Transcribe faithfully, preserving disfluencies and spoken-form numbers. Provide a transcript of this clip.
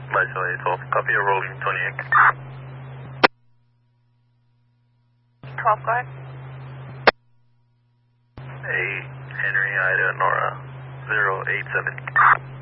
Charlie twelve, copy a rolling twenty-eight. twelve, go ahead. Hey, Henry Ida Nora, zero eight seven.